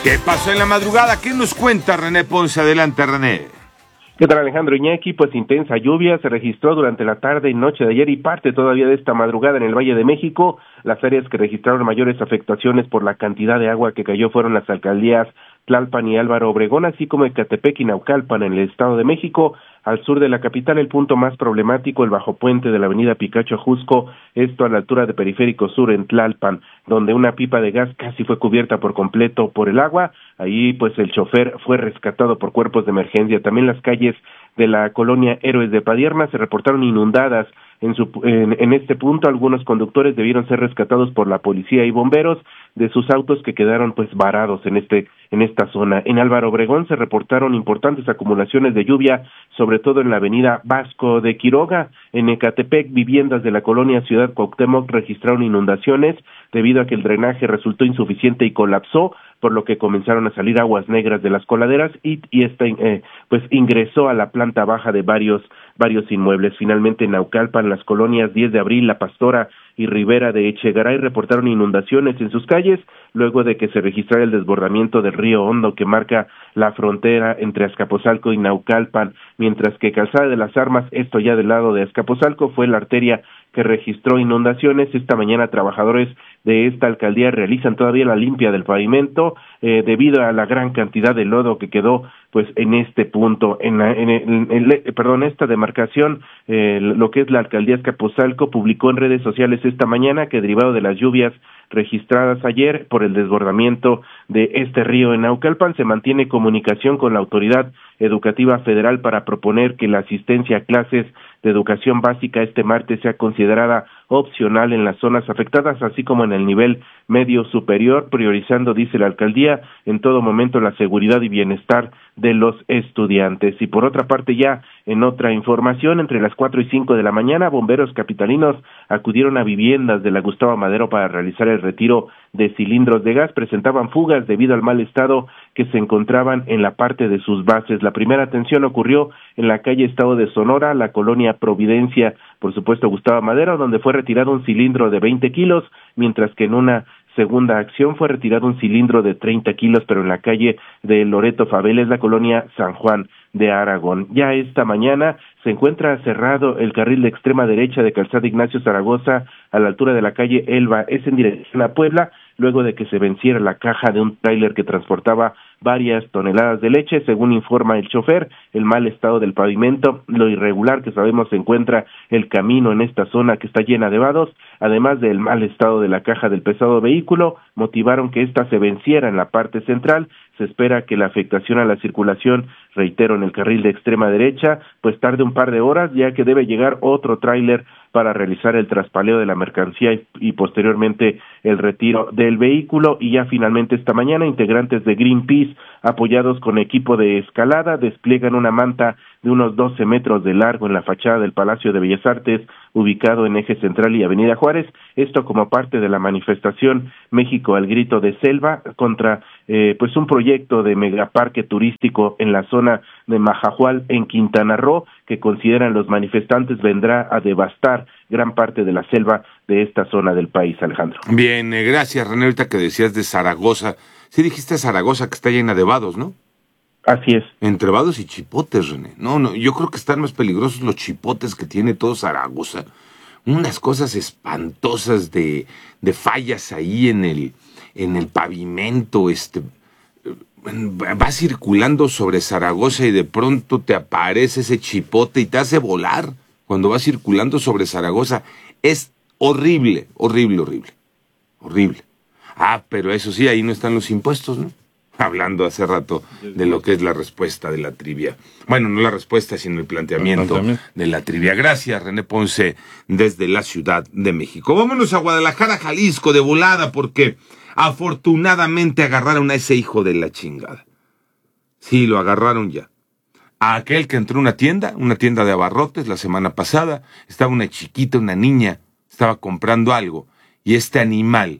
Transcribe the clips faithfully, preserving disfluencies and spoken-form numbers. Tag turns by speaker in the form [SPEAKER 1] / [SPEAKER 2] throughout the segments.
[SPEAKER 1] ¿Qué pasó en la madrugada? ¿Qué nos cuenta René Ponce? Adelante, René.
[SPEAKER 2] ¿Qué tal, Alejandro Iñaki? Pues intensa lluvia se registró durante la tarde y noche de ayer y parte todavía de esta madrugada en el Valle de México. Las áreas que registraron mayores afectaciones por la cantidad de agua que cayó fueron las alcaldías Tlalpan y Álvaro Obregón, así como Ecatepec y Naucalpan en el Estado de México. Al sur de la capital, el punto más problemático, el bajo puente de la avenida Picacho Ajusco, esto a la altura de Periférico Sur en Tlalpan, donde una pipa de gas casi fue cubierta por completo por el agua. Ahí, pues, el chofer fue rescatado por cuerpos de emergencia. También las calles de la colonia Héroes de Padierna se reportaron inundadas. En, su, en, en este punto, algunos conductores debieron ser rescatados por la policía y bomberos de sus autos que quedaron pues varados en este en esta zona. En Álvaro Obregón se reportaron importantes acumulaciones de lluvia, sobre todo en la avenida Vasco de Quiroga. En Ecatepec, viviendas de la colonia Ciudad Cuauhtémoc registraron inundaciones debido a que el drenaje resultó insuficiente y colapsó, por lo que comenzaron a salir aguas negras de las coladeras y, y esta eh, pues ingresó a la planta baja de varios varios inmuebles. Finalmente, en Naucalpan, las colonias diez de abril, La Pastora y Rivera de Echegaray reportaron inundaciones en sus calles luego de que se registrara el desbordamiento del río Hondo que marca la frontera entre Azcapotzalco y Naucalpan, mientras que Calzada de las Armas, esto ya del lado de Azcapotzalco, fue la arteria que registró inundaciones. Esta mañana trabajadores de esta alcaldía realizan todavía la limpia del pavimento eh, debido a la gran cantidad de lodo que quedó pues en este punto, en, la, en, en, en, en perdón, esta demarcación, eh, lo que es la alcaldía Azcapotzalco publicó en redes sociales esta mañana que derivado de las lluvias registradas ayer por el desbordamiento de este río en Naucalpan, se mantiene comunicación con la autoridad educativa federal para proponer que la asistencia a clases de educación básica este martes sea considerada opcional en las zonas afectadas, así como en el nivel medio superior, priorizando, dice la alcaldía, en todo momento la seguridad y bienestar de los estudiantes. Y por otra parte, ya en otra información, entre las cuatro y cinco de la mañana, bomberos capitalinos acudieron a viviendas de la Gustavo Madero para realizar el retiro de cilindros de gas. Presentaban fugas debido al mal estado que se encontraban en la parte de sus bases. La primera atención ocurrió en la calle Estado de Sonora, la colonia Providencia, por supuesto Gustavo Madero, donde fue retirado un cilindro de veinte kilos, mientras que en una segunda acción fue retirado un cilindro de treinta kilos, pero en la calle de Loreto Fabeles, la colonia San Juan de Aragón. Ya esta mañana se encuentra cerrado el carril de extrema derecha de Calzada Ignacio Zaragoza a la altura de la calle Elba, es en dirección a Puebla, luego de que se venciera la caja de un tráiler que transportaba varias toneladas de leche. Según informa el chofer, el mal estado del pavimento, lo irregular que sabemos se encuentra el camino en esta zona que está llena de vados, además del mal estado de la caja del pesado vehículo, motivaron que ésta se venciera en la parte central. Se espera que la afectación a la circulación, reitero, en el carril de extrema derecha, pues tarde un par de horas, ya que debe llegar otro tráiler para realizar el traspaleo de la mercancía y, y posteriormente el retiro del vehículo. Y ya finalmente esta mañana, integrantes de Greenpeace, apoyados con equipo de escalada, despliegan una manta de unos doce metros de largo en la fachada del Palacio de Bellas Artes, ubicado en Eje Central y Avenida Juárez, esto como parte de la manifestación México al grito de selva contra eh, pues un proyecto de megaparque turístico en la zona de Majahual en Quintana Roo, que consideran los manifestantes vendrá a devastar gran parte de la selva de esta zona del país, Alejandro.
[SPEAKER 1] Bien, eh, gracias, René. Ahorita que decías de Zaragoza, sí dijiste Zaragoza que está llena de vados, ¿no?
[SPEAKER 2] Así es.
[SPEAKER 1] Entre vados y chipotes, René. No, no, yo creo que están más peligrosos los chipotes que tiene todo Zaragoza. Unas cosas espantosas de, de fallas ahí en el, en el pavimento, este, va circulando sobre Zaragoza y de pronto te aparece ese chipote y te hace volar cuando va circulando sobre Zaragoza. Es horrible, horrible, horrible, horrible. Ah, pero eso sí, ahí no están los impuestos, ¿no? Hablando hace rato de lo que es la respuesta de la trivia. Bueno, no la respuesta, sino el planteamiento de la trivia. Gracias, René Ponce, desde la Ciudad de México. Vámonos a Guadalajara, Jalisco, de volada, porque afortunadamente agarraron a ese hijo de la chingada. Sí, lo agarraron ya. A aquel que entró a una tienda, una tienda de abarrotes, la semana pasada, estaba una chiquita, una niña, estaba comprando algo, y este animal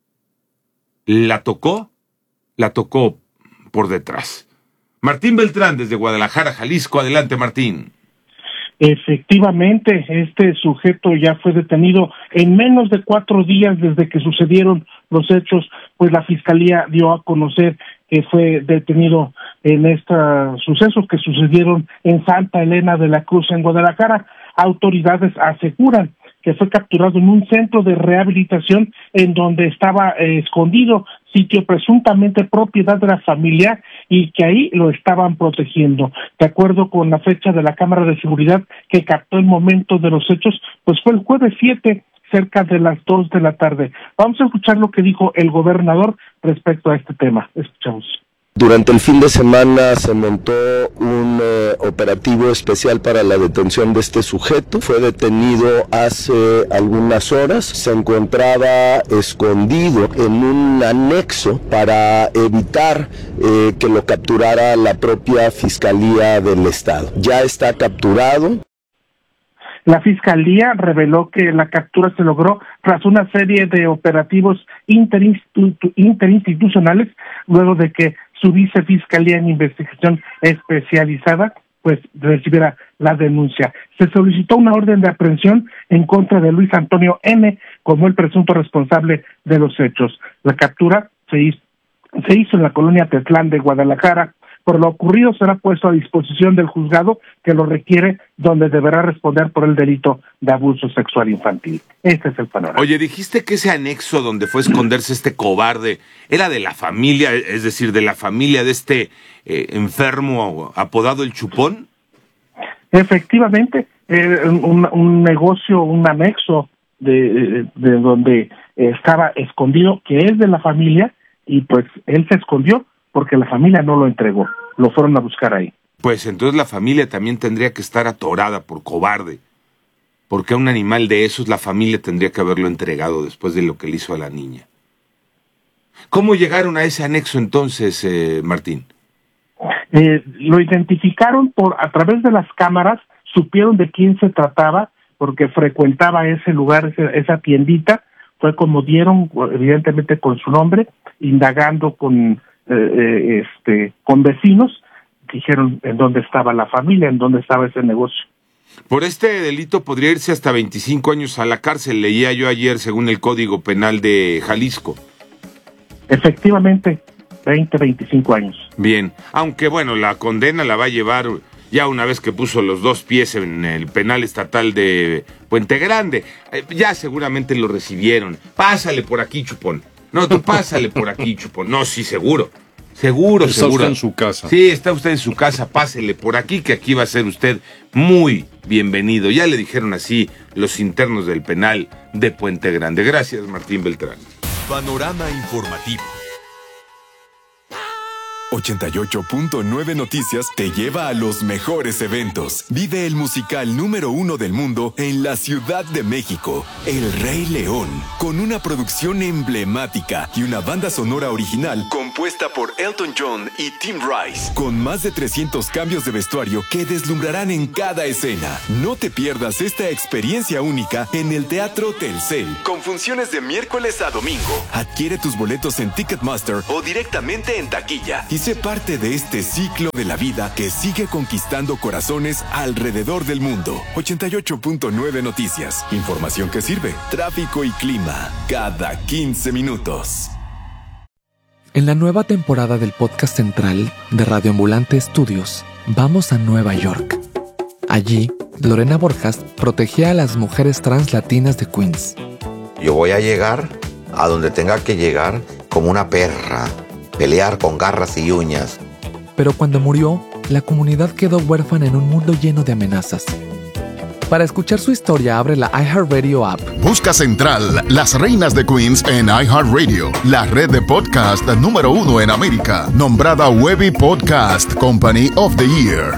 [SPEAKER 1] la tocó, la tocó por detrás. Martín Beltrán, desde Guadalajara, Jalisco. Adelante, Martín.
[SPEAKER 3] Efectivamente, este sujeto ya fue detenido en menos de cuatro días desde que sucedieron los hechos, pues la Fiscalía dio a conocer que fue detenido en estos sucesos que sucedieron en Santa Elena de la Cruz, en Guadalajara. Autoridades aseguran que fue capturado en un centro de rehabilitación en donde estaba eh, escondido, sitio presuntamente propiedad de la familia, y que ahí lo estaban protegiendo. De acuerdo con la fecha de la cámara de seguridad que captó el momento de los hechos, pues fue el jueves siete, cerca de las dos de la tarde. Vamos a escuchar lo que dijo el gobernador respecto a este tema. Escuchamos.
[SPEAKER 4] Durante el fin de semana se montó un eh, operativo especial para la detención de este sujeto. Fue detenido hace algunas horas. Se encontraba escondido en un anexo para evitar eh, que lo capturara la propia Fiscalía del Estado. Ya está capturado.
[SPEAKER 3] La Fiscalía reveló que la captura se logró tras una serie de operativos interinstitu- interinstitucionales, luego de que su vicefiscalía en investigación especializada pues recibiera la denuncia. Se solicitó una orden de aprehensión en contra de Luis Antonio N. como el presunto responsable de los hechos. La captura se hizo, se hizo en la colonia Tetlán de Guadalajara. Por lo ocurrido será puesto a disposición del juzgado que lo requiere, donde deberá responder por el delito de abuso sexual infantil. Este es el panorama.
[SPEAKER 1] Oye, dijiste que ese anexo donde fue a esconderse este cobarde era de la familia, es decir, de la familia de este eh, enfermo apodado el Chupón.
[SPEAKER 3] Efectivamente, eh, un, un negocio, un anexo de, de donde estaba escondido, que es de la familia, y pues él se escondió porque la familia no lo entregó, lo fueron a buscar ahí.
[SPEAKER 1] Pues entonces la familia también tendría que estar atorada por cobarde, porque a un animal de esos la familia tendría que haberlo entregado después de lo que le hizo a la niña. ¿Cómo llegaron a ese anexo entonces, eh, Martín?
[SPEAKER 3] Eh, lo identificaron por a través de las cámaras, supieron de quién se trataba, porque frecuentaba ese lugar, ese, esa tiendita, fue como dieron, evidentemente con su nombre, indagando con Eh, este, con vecinos, dijeron en dónde estaba la familia, en dónde estaba ese negocio.
[SPEAKER 1] Por este delito podría irse hasta veinticinco años a la cárcel, leía yo ayer, según el Código Penal de Jalisco.
[SPEAKER 3] Efectivamente, veinte, veinticinco años.
[SPEAKER 1] Bien, aunque bueno, la condena la va a llevar ya una vez que puso los dos pies en el penal estatal de Puente Grande. Eh, ya seguramente lo recibieron. Pásale por aquí, Chupón. No, tú pásale por aquí, Chupón. No, sí, seguro. Seguro,
[SPEAKER 5] está
[SPEAKER 1] seguro.
[SPEAKER 5] Está usted en su casa.
[SPEAKER 1] Sí, está usted en su casa. Pásele por aquí, que aquí va a ser usted muy bienvenido. Ya le dijeron así los internos del penal de Puente Grande. Gracias, Martín Beltrán.
[SPEAKER 6] Panorama informativo. ochenta y ocho punto nueve Noticias te lleva a los mejores eventos. Vive el musical número uno del mundo en la Ciudad de México, El Rey León, con una producción emblemática y una banda sonora original compuesta por Elton John y Tim Rice, con más de trescientos cambios de vestuario que deslumbrarán en cada escena. No te pierdas esta experiencia única en el Teatro Telcel, con funciones de miércoles a domingo. Adquiere tus boletos en Ticketmaster o directamente en taquilla y sé parte de este ciclo de la vida que sigue conquistando corazones alrededor del mundo. ochenta y ocho punto nueve Noticias. Información que sirve. Tráfico y clima. Cada quince minutos.
[SPEAKER 7] En la nueva temporada del podcast central de Radio Ambulante Estudios, vamos a Nueva York. Allí, Lorena Borjas protegía a las mujeres trans latinas de Queens.
[SPEAKER 8] Yo voy a llegar a donde tenga que llegar como una perra. Pelear con garras y uñas.
[SPEAKER 7] Pero cuando murió, la comunidad quedó huérfana en un mundo lleno de amenazas. Para escuchar su historia, abre la iHeartRadio app.
[SPEAKER 9] Busca Central, las reinas de Queens en iHeartRadio, la red de podcast número uno en América, nombrada Webby Podcast Company of the Year.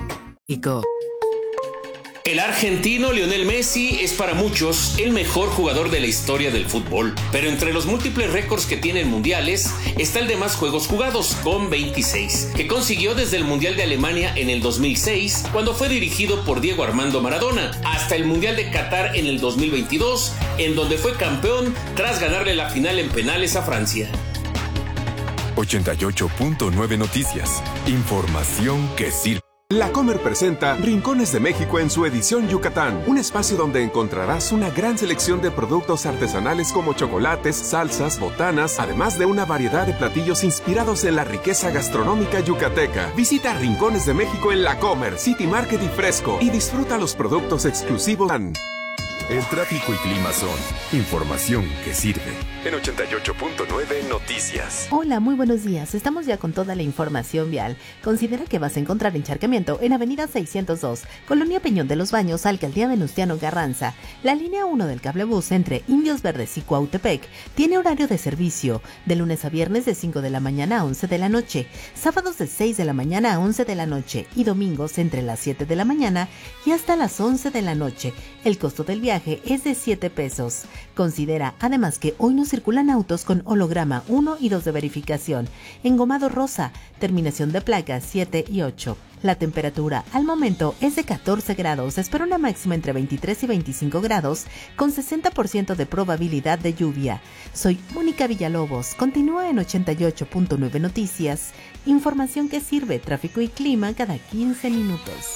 [SPEAKER 10] El argentino Lionel Messi es para muchos el mejor jugador de la historia del fútbol, pero entre los múltiples récords que tiene en mundiales está el de más juegos jugados, con veintiséis, que consiguió desde el Mundial de Alemania en el dos mil seis, cuando fue dirigido por Diego Armando Maradona, hasta el Mundial de Qatar en el dos mil veintidós, en donde fue campeón tras ganarle la final en penales a Francia.
[SPEAKER 6] ochenta y ocho punto nueve Noticias. Información que sirve.
[SPEAKER 5] La Comer presenta Rincones de México en su edición Yucatán, un espacio donde encontrarás una gran selección de productos artesanales como chocolates, salsas, botanas, además de una variedad de platillos inspirados en la riqueza gastronómica yucateca. Visita Rincones de México en La Comer, City Market y Fresco y disfruta los productos exclusivos.
[SPEAKER 6] El tráfico y clima son información que sirve. En ochenta y ocho punto nueve Noticias.
[SPEAKER 11] Hola, muy buenos días. Estamos ya con toda la información vial. Considera que vas a encontrar encharcamiento en Avenida seiscientos dos, Colonia Peñón de los Baños, Alcaldía Venustiano Carranza. La línea uno del cablebús entre Indios Verdes y Cuautepec tiene horario de servicio de lunes a viernes de cinco de la mañana a once de la noche, sábados de seis de la mañana a once de la noche y domingos entre las siete de la mañana y hasta las once de la noche. El costo del viaje es de siete pesos. Considera además que hoy no circulan autos con holograma uno y dos de verificación. Engomado rosa, terminación de placas siete y ocho. La temperatura al momento es de catorce grados. Espera una máxima entre veintitrés y veinticinco grados con sesenta por ciento de probabilidad de lluvia. Soy Mónica Villalobos. Continúa en ochenta y ocho punto nueve Noticias. Información que sirve, tráfico y clima cada quince minutos.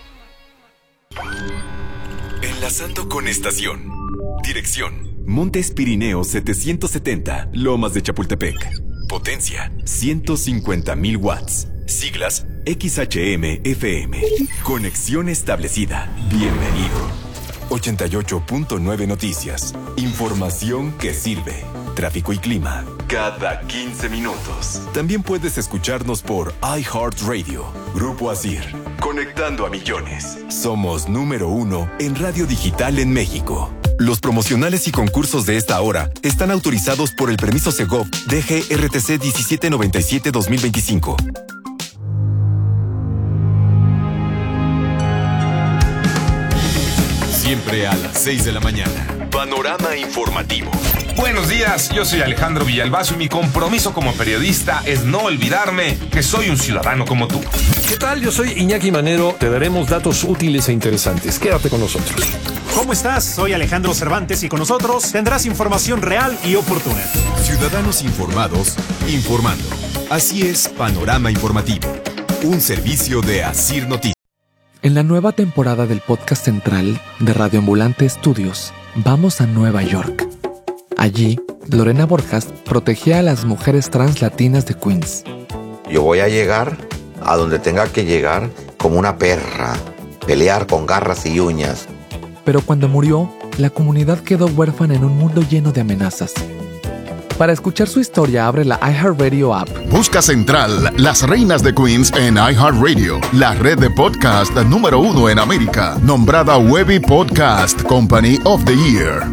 [SPEAKER 6] Enlazando con estación. Dirección: Montes Pirineos setecientos setenta, Lomas de Chapultepec. Potencia: ciento cincuenta mil watts. Siglas: X H M F M. Conexión establecida. Bienvenido. ochenta y ocho punto nueve Noticias. Información que sirve. Tráfico y clima cada quince minutos. También puedes escucharnos por iHeartRadio. Grupo Asir. Conectando a millones. Somos número uno en radio digital en México. Los promocionales y concursos de esta hora están autorizados por el permiso Segov D G R T C diecisiete noventa y siete dos mil veinticinco. Siempre a las seis de la mañana. Panorama informativo.
[SPEAKER 1] Buenos días, yo soy Alejandro Villalbazo y mi compromiso como periodista es no olvidarme que soy un ciudadano como tú.
[SPEAKER 12] ¿Qué tal? Yo soy Iñaki Manero. Te daremos datos útiles e interesantes. Quédate con nosotros.
[SPEAKER 13] ¿Cómo estás? Soy Alejandro Cervantes y con nosotros tendrás información real y oportuna.
[SPEAKER 6] Ciudadanos informados, informando. Así es Panorama Informativo, un servicio de Asir Noticias.
[SPEAKER 7] En la nueva temporada del podcast central de Radio Ambulante Estudios, vamos a Nueva York. Allí, Lorena Borjas protegía a las mujeres trans latinas de Queens.
[SPEAKER 8] Yo voy a llegar a donde tenga que llegar como una perra, pelear con garras y uñas.
[SPEAKER 7] Pero cuando murió, la comunidad quedó huérfana en un mundo lleno de amenazas. Para escuchar su historia, abre la iHeartRadio app.
[SPEAKER 9] Busca Central, Las Reinas de Queens en iHeartRadio, la red de podcast número uno en América, nombrada Webby Podcast Company of the Year.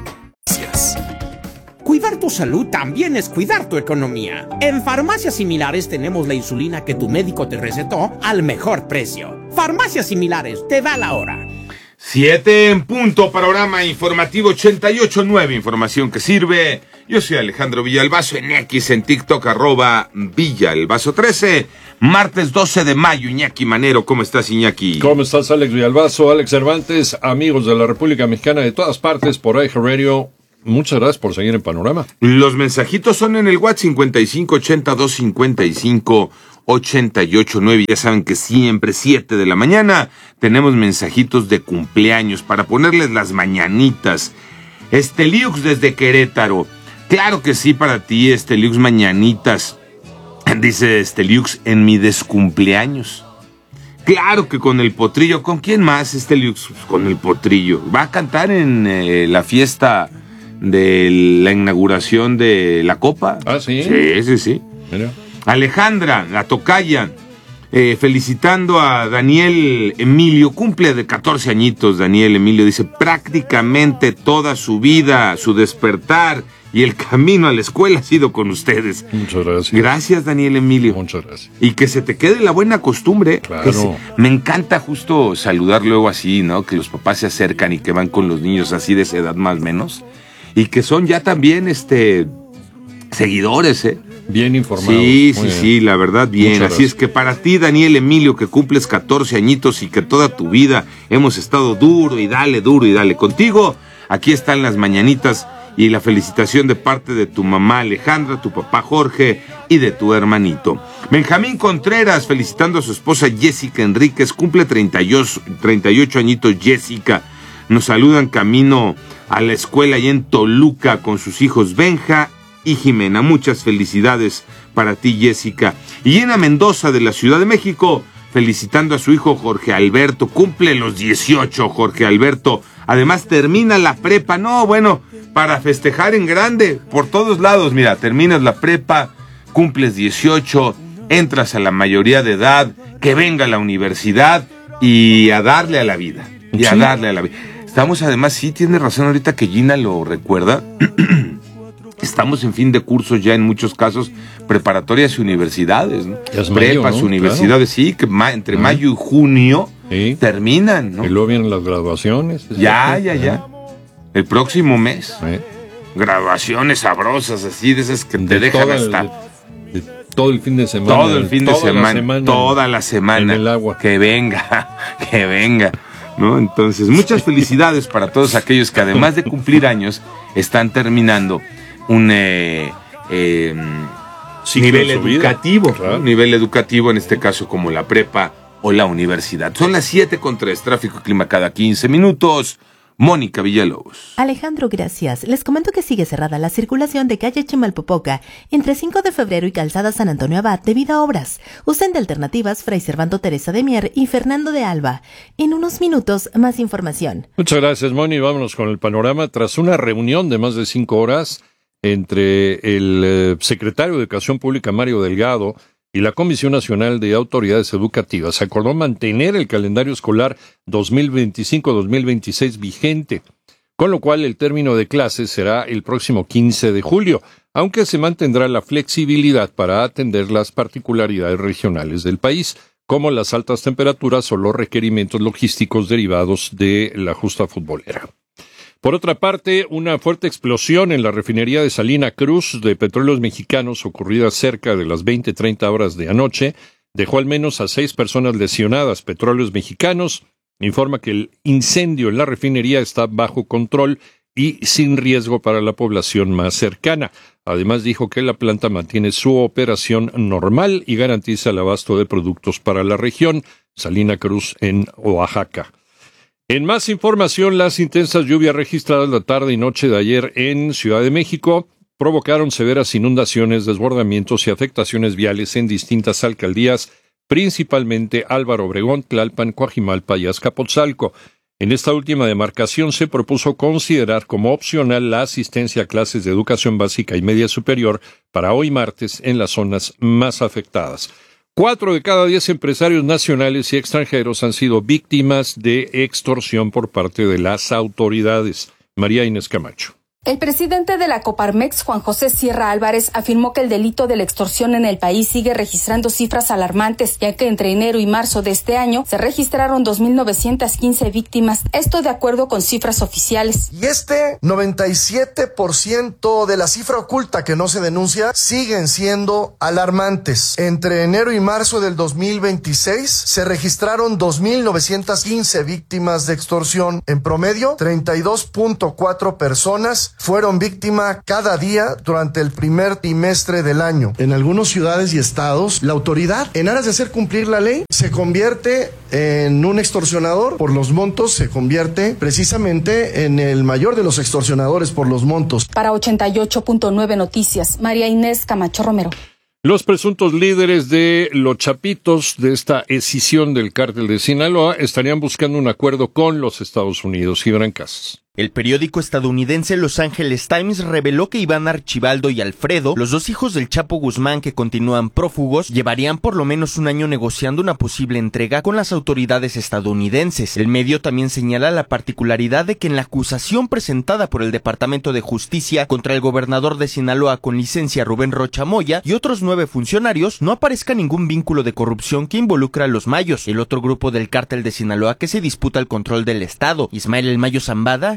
[SPEAKER 14] Cuidar tu salud también es cuidar tu economía. En Farmacias Similares tenemos la insulina que tu médico te recetó al mejor precio. Farmacias Similares, te da la hora.
[SPEAKER 1] Siete en punto, panorama informativo ochenta y ocho punto nueve, información que sirve. Yo soy Alejandro Villalbazo en X, en TikTok, arroba Villalbazo trece. Martes doce de mayo, Iñaki Manero. ¿Cómo estás, Iñaki?
[SPEAKER 12] ¿Cómo estás, Alex Villalbazo, Alex Cervantes, amigos de la República Mexicana de todas partes por iHeartRadio? Muchas gracias por seguir en Panorama.
[SPEAKER 1] Los mensajitos son en el WhatsApp cincuenta y cinco ochenta dos cincuenta y cinco ochenta y ocho nueve. Ya saben que siempre, siete de la mañana, tenemos mensajitos de cumpleaños para ponerles las mañanitas. Esteliux desde Querétaro. Claro que sí, para ti, Esteliux, mañanitas. Dice Esteliux, en mi descumpleaños. Claro que con el Potrillo. ¿Con quién más, Esteliux? Con el Potrillo. Va a cantar en eh, la fiesta de la inauguración de la Copa.
[SPEAKER 12] Ah, sí.
[SPEAKER 1] Sí, sí, sí.
[SPEAKER 12] Mira.
[SPEAKER 1] Alejandra, la tocaya, eh, felicitando a Daniel Emilio, cumple de catorce añitos Daniel Emilio, dice, prácticamente toda su vida, su despertar y el camino a la escuela ha sido con ustedes.
[SPEAKER 12] Muchas gracias.
[SPEAKER 1] Gracias, Daniel Emilio.
[SPEAKER 12] Muchas gracias.
[SPEAKER 1] Y que se te quede la buena costumbre.
[SPEAKER 12] Claro.
[SPEAKER 1] Se, me encanta justo saludar luego así, ¿no? Que los papás se acercan y que van con los niños así de esa edad más o menos. Y que son ya también, este, seguidores, ¿eh?
[SPEAKER 12] Bien informados.
[SPEAKER 1] Sí, sí,
[SPEAKER 12] bien.
[SPEAKER 1] sí, la verdad, bien.
[SPEAKER 12] Muchas
[SPEAKER 1] Así
[SPEAKER 12] gracias.
[SPEAKER 1] es que para ti, Daniel Emilio, que cumples catorce añitos y que toda tu vida hemos estado duro y dale, duro y dale contigo, aquí están las mañanitas y la felicitación de parte de tu mamá Alejandra, tu papá Jorge y de tu hermanito. Benjamín Contreras felicitando a su esposa Jessica Enríquez, cumple treinta y ocho añitos Jessica. Nos saludan camino a la escuela y en Toluca con sus hijos Benja y Jimena. Muchas felicidades para ti, Jessica. Y Gina Mendoza de la Ciudad de México felicitando a su hijo Jorge Alberto, cumple los dieciocho Jorge Alberto, además termina la prepa, no, bueno, para festejar en grande, por todos lados, mira, terminas la prepa, cumples dieciocho, entras a la mayoría de edad, que venga la universidad y a darle a la vida, y a sí. darle a la vida. Estamos además, sí, tiene razón ahorita que Gina lo recuerda, estamos en fin de cursos ya en muchos casos, preparatorias y universidades, ¿no?
[SPEAKER 12] Es
[SPEAKER 1] Prepas,
[SPEAKER 12] mayo, ¿no?
[SPEAKER 1] universidades, claro. Sí, que ma- entre ah. mayo y junio sí. terminan, ¿no?
[SPEAKER 12] Y luego vienen las graduaciones.
[SPEAKER 1] Ya, ya, ya. El próximo mes. Sí. Graduaciones sabrosas, así, de esas que te de dejan hasta...
[SPEAKER 12] El, de, de todo el fin de semana.
[SPEAKER 1] Todo el fin de semana, semana. Toda la semana.
[SPEAKER 12] En el agua.
[SPEAKER 1] Que venga, que venga. ¿No? Entonces, muchas felicidades para todos aquellos que además de cumplir años, están terminando un eh, eh, nivel educativo, claro. Un nivel educativo en este caso como la prepa o la universidad. Son las siete con tres, tráfico y clima cada quince minutos. Mónica Villalobos.
[SPEAKER 11] Alejandro, gracias. Les comento que sigue cerrada la circulación de calle Chimalpopoca entre cinco de febrero y Calzada San Antonio Abad debido a obras. Usen de alternativas Fray Servando Teresa de Mier y Fernando de Alba. En unos minutos, más información.
[SPEAKER 12] Muchas gracias, Moni. Vámonos con el panorama. Tras una reunión de más de cinco horas entre el eh, secretario de Educación Pública, Mario Delgado, y la Comisión Nacional de Autoridades Educativas, se acordó mantener el calendario escolar dos mil veinticinco dos mil veintiséis vigente, con lo cual el término de clases será el próximo quince de julio, aunque se mantendrá la flexibilidad para atender las particularidades regionales del país, como las altas temperaturas o los requerimientos logísticos derivados de la justa futbolera. Por otra parte, una fuerte explosión en la refinería de Salina Cruz de Petróleos Mexicanos, ocurrida cerca de las veinte treinta horas de anoche, dejó al menos a seis personas lesionadas. Petróleos Mexicanos informa que el incendio en la refinería está bajo control y sin riesgo para la población más cercana. Además, dijo que la planta mantiene su operación normal y garantiza el abasto de productos para la región. Salina Cruz en Oaxaca. En más información, las intensas lluvias registradas la tarde y noche de ayer en Ciudad de México provocaron severas inundaciones, desbordamientos y afectaciones viales en distintas alcaldías, principalmente Álvaro Obregón, Tlalpan, Coajimalpa y Azcapotzalco. En esta última demarcación se propuso considerar como opcional la asistencia a clases de educación básica y media superior para hoy martes en las zonas más afectadas. Cuatro de cada diez empresarios nacionales y extranjeros han sido víctimas de extorsión por parte de las autoridades. María Inés Camacho.
[SPEAKER 15] El presidente de la Coparmex, Juan José Sierra Álvarez, afirmó que el delito de la extorsión en el país sigue registrando cifras alarmantes, ya que entre enero y marzo de este año se registraron dos mil novecientas quince víctimas, esto de acuerdo con cifras oficiales.
[SPEAKER 16] Y este noventa y siete por ciento de la cifra oculta que no se denuncia siguen siendo alarmantes. Entre enero y marzo del dos mil veintiséis se registraron dos mil novecientas quince víctimas de extorsión. En promedio, treinta y dos punto cuatro personas fueron víctimas cada día durante el primer trimestre del año. En algunas ciudades y estados, la autoridad, en aras de hacer cumplir la ley, se convierte en un extorsionador por los montos, se convierte precisamente en el mayor de los extorsionadores por los montos.
[SPEAKER 15] Para ochenta y ocho punto nueve Noticias, María Inés Camacho Romero.
[SPEAKER 12] Los presuntos líderes de los Chapitos de esta escisión del cártel de Sinaloa estarían buscando un acuerdo con los Estados Unidos. Gibran Casas.
[SPEAKER 17] El periódico estadounidense Los Angeles Times reveló que Iván Archibaldo y Alfredo, los dos hijos del Chapo Guzmán que continúan prófugos, llevarían por lo menos un año negociando una posible entrega con las autoridades estadounidenses. El medio también señala la particularidad de que en la acusación presentada por el Departamento de Justicia contra el gobernador de Sinaloa con licencia Rubén Rocha Moya y otros nueve funcionarios no aparezca ningún vínculo de corrupción que involucra a los Mayos, el otro grupo del cártel de Sinaloa que se disputa el control del estado. Ismael El Mayo Zambada,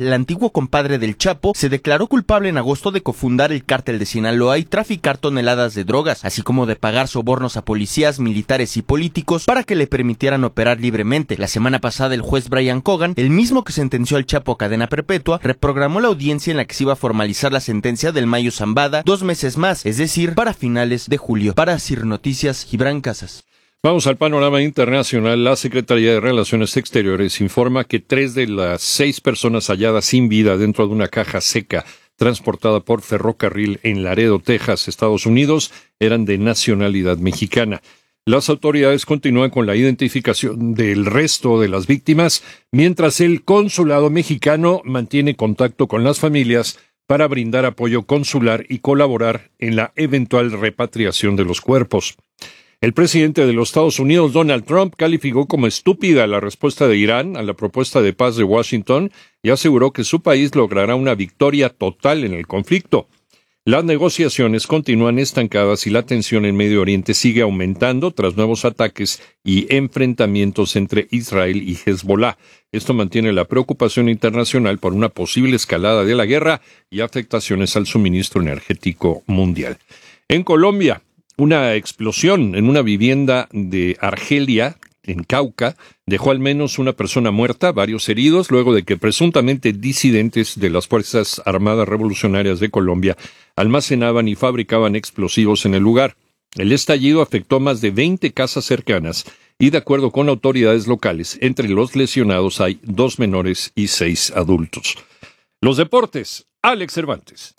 [SPEAKER 17] el antiguo compadre del Chapo, se declaró culpable en agosto de cofundar el cártel de Sinaloa y traficar toneladas de drogas, así como de pagar sobornos a policías, militares y políticos para que le permitieran operar libremente. La semana pasada el juez Brian Cogan, el mismo que sentenció al Chapo a cadena perpetua, reprogramó la audiencia en la que se iba a formalizar la sentencia del Mayo Zambada dos meses más, es decir, para finales de julio. Para Sir Noticias, Gibran Casas.
[SPEAKER 12] Vamos al panorama internacional. La Secretaría de Relaciones Exteriores informa que tres de las seis personas halladas sin vida dentro de una caja seca transportada por ferrocarril en Laredo, Texas, Estados Unidos, eran de nacionalidad mexicana. Las autoridades continúan con la identificación del resto de las víctimas, mientras el consulado mexicano mantiene contacto con las familias para brindar apoyo consular y colaborar en la eventual repatriación de los cuerpos. El presidente de los Estados Unidos, Donald Trump, calificó como estúpida la respuesta de Irán a la propuesta de paz de Washington y aseguró que su país logrará una victoria total en el conflicto. Las negociaciones continúan estancadas y la tensión en Medio Oriente sigue aumentando tras nuevos ataques y enfrentamientos entre Israel y Hezbollah. Esto mantiene la preocupación internacional por una posible escalada de la guerra y afectaciones al suministro energético mundial. En Colombia, una explosión en una vivienda de Argelia, en Cauca, dejó al menos una persona muerta, varios heridos, luego de que presuntamente disidentes de las Fuerzas Armadas Revolucionarias de Colombia almacenaban y fabricaban explosivos en el lugar. El estallido afectó más de veinte casas cercanas y, de acuerdo con autoridades locales, entre los lesionados hay dos menores y seis adultos. Los deportes, Alex Cervantes.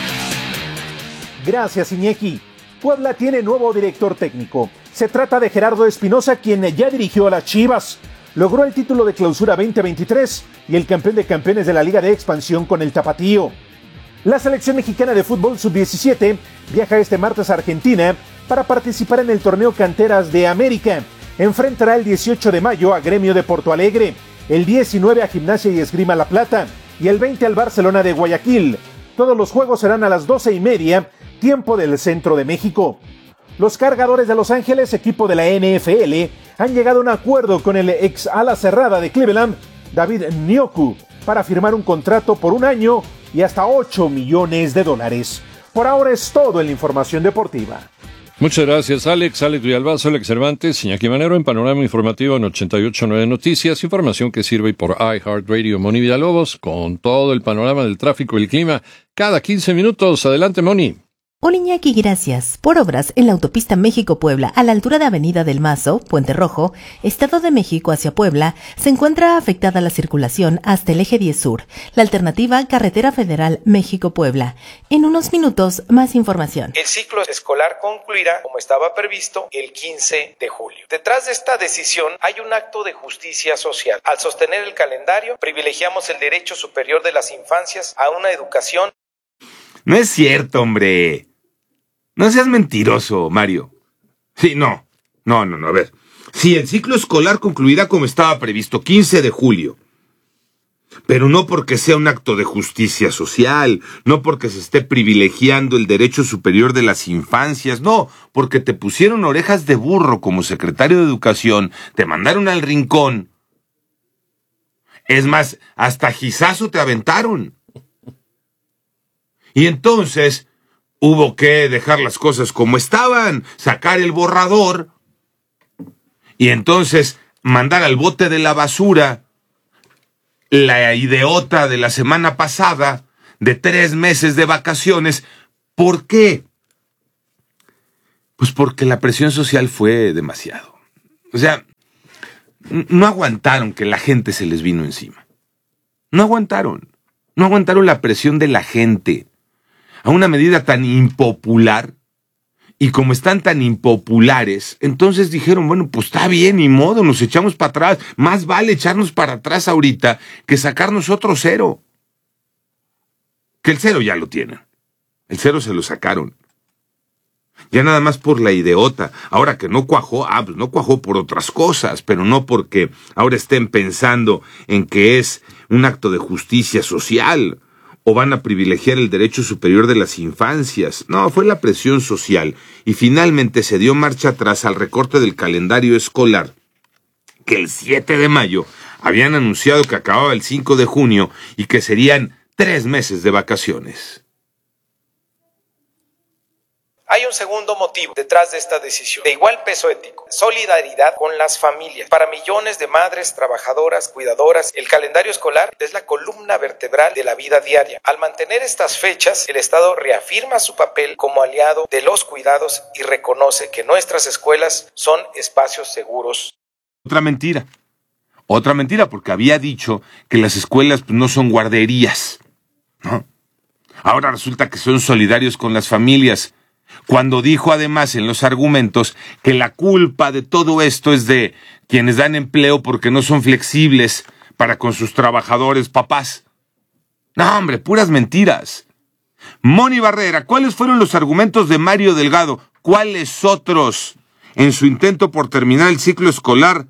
[SPEAKER 18] Gracias, Iñaki. Puebla tiene nuevo director técnico. Se trata de Gerardo Espinosa, quien ya dirigió a las Chivas. Logró el título de Clausura veinte veintitrés y el campeón de campeones de la Liga de Expansión con el Tapatío. La selección mexicana de fútbol sub diecisiete viaja este martes a Argentina para participar en el torneo Canteras de América. Enfrentará el dieciocho de mayo a Gremio de Porto Alegre, el diecinueve a Gimnasia y Esgrima La Plata y el veinte al Barcelona de Guayaquil. Todos los juegos serán a las doce y media, tiempo del centro de México. Los Cargadores de Los Ángeles, equipo de la N F L, han llegado a un acuerdo con el ex ala cerrada de Cleveland, David Njoku, para firmar un contrato por un año y hasta ocho millones de dólares. Por ahora es todo en la información deportiva.
[SPEAKER 12] Muchas gracias, Alex. Alex Villalbazo, Alex Cervantes, Iñaki Manero en Panorama Informativo en ochenta y ocho punto nueve Noticias. Información que sirve por iHeartRadio. Moni Villalobos con todo el panorama del tráfico y el clima cada quince minutos. Adelante, Moni.
[SPEAKER 11] Hola Iñaki, gracias. Por obras en la autopista México-Puebla, a la altura de Avenida del Mazo, Puente Rojo, Estado de México hacia Puebla, se encuentra afectada la circulación hasta el eje diez Sur. La alternativa, Carretera Federal México-Puebla. En unos minutos, más información.
[SPEAKER 19] El ciclo escolar concluirá, como estaba previsto, el quince de julio. Detrás de esta decisión hay un acto de justicia social. Al sostener el calendario, privilegiamos el derecho superior de las infancias a una educación.
[SPEAKER 1] No es cierto, hombre. No seas mentiroso, Mario. Sí, no. No, no, no, a ver. Sí, el ciclo escolar concluirá como estaba previsto, quince de julio. Pero no porque sea un acto de justicia social, no porque se esté privilegiando el derecho superior de las infancias, no, porque te pusieron orejas de burro como secretario de Educación, te mandaron al rincón. Es más, hasta gizazo te aventaron. Y entonces hubo que dejar las cosas como estaban, sacar el borrador y entonces mandar al bote de la basura la idiota de la semana pasada de tres meses de vacaciones. ¿Por qué? Pues porque la presión social fue demasiado. O sea, no aguantaron que la gente se les vino encima. No aguantaron. No aguantaron la presión de la gente. A una medida tan impopular, y como están tan impopulares, entonces dijeron, bueno, pues está bien, ni modo, nos echamos para atrás, más vale echarnos para atrás ahorita que sacarnos otro cero. Que el cero ya lo tienen, el cero se lo sacaron. Ya nada más por la idiota, ahora que no cuajó, ah, pues no cuajó por otras cosas, pero no porque ahora estén pensando en que es un acto de justicia social, o van a privilegiar el derecho superior de las infancias. No, fue la presión social. Y finalmente se dio marcha atrás al recorte del calendario escolar, que el siete de mayo Habían anunciado que acababa el cinco de junio y que serían tres meses de vacaciones.
[SPEAKER 19] Hay un segundo motivo detrás de esta decisión, de igual peso ético: solidaridad con las familias. Para millones de madres, trabajadoras, cuidadoras, el calendario escolar es la columna vertebral de la vida diaria. Al mantener estas fechas, el Estado reafirma su papel como aliado de los cuidados y reconoce que nuestras escuelas son espacios seguros.
[SPEAKER 1] Otra mentira. Otra mentira, porque había dicho que las escuelas pues, no son guarderías, ¿no? Ahora resulta que son solidarios con las familias, cuando dijo además en los argumentos que la culpa de todo esto es de quienes dan empleo porque no son flexibles para con sus trabajadores papás. No, hombre, puras mentiras. Moni Barrera, ¿cuáles fueron los argumentos de Mario Delgado? ¿Cuáles otros en su intento por terminar el ciclo escolar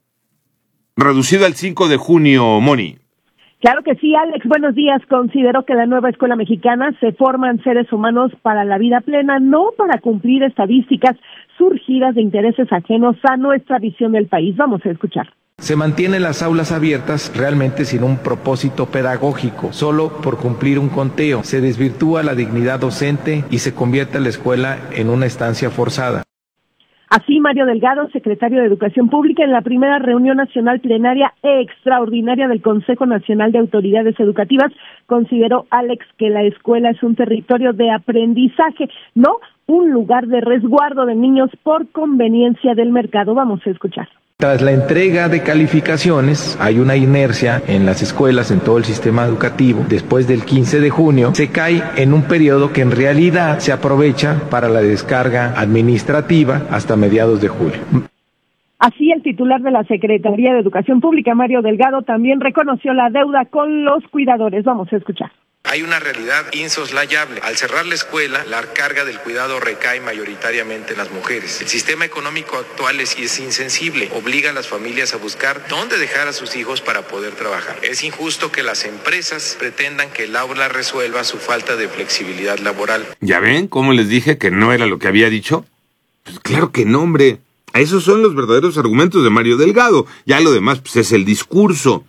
[SPEAKER 1] reducido al cinco de junio, Moni?
[SPEAKER 20] Claro que sí, Alex, buenos días. Considero que la nueva escuela mexicana se forman seres humanos para la vida plena, no para cumplir estadísticas surgidas de intereses ajenos a nuestra visión del país. Vamos a escuchar.
[SPEAKER 21] Se mantienen las aulas abiertas realmente sin un propósito pedagógico, solo por cumplir un conteo. Se desvirtúa la dignidad docente y se convierte la escuela en una estancia forzada.
[SPEAKER 20] Así, Mario Delgado, secretario de Educación Pública, en la primera reunión nacional plenaria extraordinaria del Consejo Nacional de Autoridades Educativas, consideró, Alex, que la escuela es un territorio de aprendizaje, no un lugar de resguardo de niños por conveniencia del mercado. Vamos a escuchar.
[SPEAKER 21] Tras la entrega de calificaciones, hay una inercia en las escuelas, en todo el sistema educativo. Después del quince de junio, se cae en un periodo que en realidad se aprovecha para la descarga administrativa hasta mediados de julio.
[SPEAKER 20] Así, el titular de la Secretaría de Educación Pública, Mario Delgado, también reconoció la deuda con los cuidadores. Vamos a escuchar.
[SPEAKER 19] Hay una realidad insoslayable. Al cerrar la escuela, la carga del cuidado recae mayoritariamente en las mujeres. El sistema económico actual es, es insensible. Obliga a las familias a buscar dónde dejar a sus hijos para poder trabajar. Es injusto que las empresas pretendan que el aula resuelva su falta de flexibilidad laboral.
[SPEAKER 1] ¿Ya ven cómo les dije que no era lo que había dicho? Pues claro que no, hombre. Esos son los verdaderos argumentos de Mario Delgado. Ya lo demás pues, es el discurso.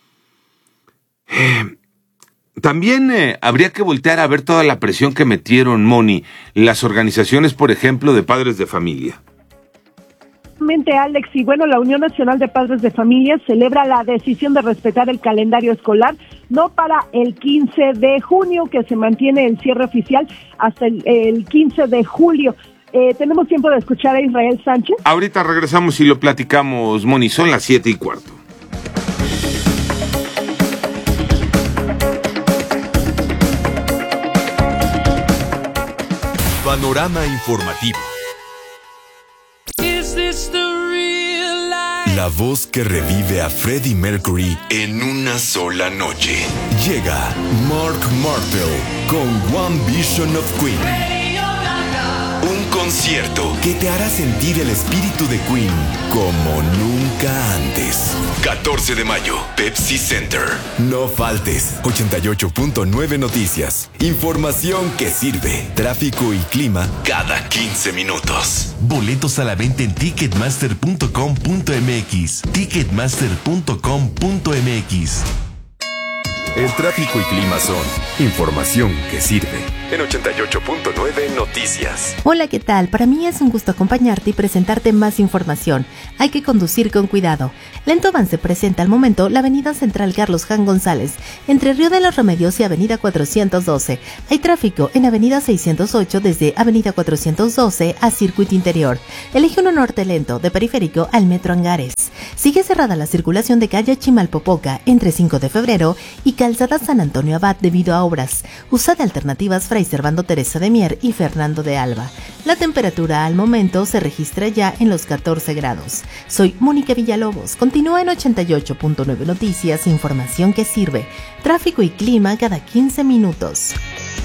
[SPEAKER 1] Eh... También eh, habría que voltear a ver toda la presión que metieron, Moni, las organizaciones, por ejemplo, de padres de familia.
[SPEAKER 20] Alex, y bueno, la Unión Nacional de Padres de Familia celebra la decisión de respetar el calendario escolar, no para el quince de junio, que se mantiene el cierre oficial, hasta el, el quince de julio. Eh, ¿Tenemos tiempo de escuchar a Israel Sánchez?
[SPEAKER 1] Ahorita regresamos y lo platicamos, Moni, son las siete y cuarto.
[SPEAKER 6] Panorama informativo. La voz que revive a Freddie Mercury en una sola noche. Llega Mark Martel con One Vision of Queen. Un concierto que te hará sentir el espíritu de Queen como nunca antes. catorce de mayo, Pepsi Center. No faltes. ochenta y ocho punto nueve Noticias. Información que sirve. Tráfico y clima cada quince minutos. Boletos a la venta en ticketmaster punto com punto m x. ticketmaster punto com punto m x. El tráfico y clima son información que sirve. En ochenta y ocho punto nueve Noticias.
[SPEAKER 11] Hola, ¿qué tal? Para mí es un gusto acompañarte y presentarte más información. Hay que conducir con cuidado. Lento avance presenta al momento la avenida Central Carlos Jan González, entre Río de los Remedios y avenida cuatrocientos doce. Hay tráfico en avenida seiscientos ocho desde avenida cuatrocientos doce a Circuito Interior. Elige uno norte lento de Periférico al Metro Angares. Sigue cerrada la circulación de calle Chimalpopoca entre cinco de febrero y Calzada San Antonio Abad debido a obras. Usa de alternativas Fray Servando Teresa de Mier y Fernando de Alba. La temperatura al momento se registra ya en los catorce grados. Soy Mónica Villalobos. Continúa en ochenta y ocho punto nueve Noticias, información que sirve. Tráfico y clima cada quince minutos.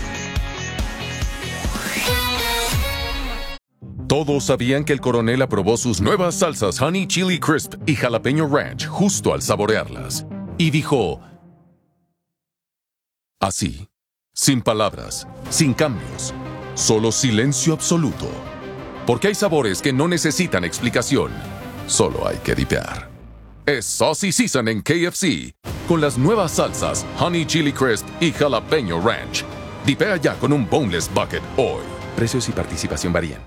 [SPEAKER 22] Todos sabían que el coronel aprobó sus nuevas salsas Honey Chili Crisp y Jalapeño Ranch justo al saborearlas. Y dijo... así, sin palabras, sin cambios, solo silencio absoluto. Porque hay sabores que no necesitan explicación, solo hay que dipear. es Saucy Season en K F C, con las nuevas salsas Honey Chili Crisp y Jalapeño Ranch. Dipea ya con un Boneless Bucket hoy. Precios y participación varían.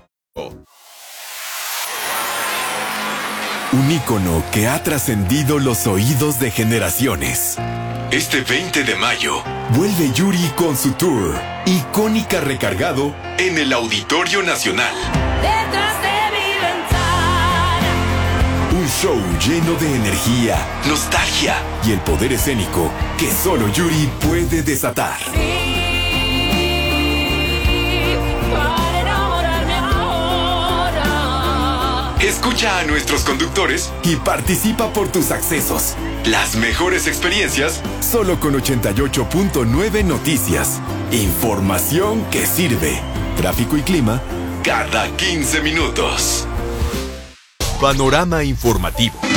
[SPEAKER 6] Un ícono que ha trascendido los oídos de generaciones. Este veinte de mayo, vuelve Yuri con su tour, Icónica Recargado, en el Auditorio Nacional.
[SPEAKER 2] Detrás de mi ventana.
[SPEAKER 6] Un show lleno de energía, nostalgia y el poder escénico que solo Yuri puede desatar.
[SPEAKER 2] Sí, para enamorarme ahora.
[SPEAKER 6] Escucha a nuestros conductores y participa por tus accesos. Las mejores experiencias solo con ochenta y ocho punto nueve Noticias. Información que sirve. Tráfico y clima cada quince minutos.
[SPEAKER 4] Panorama informativo.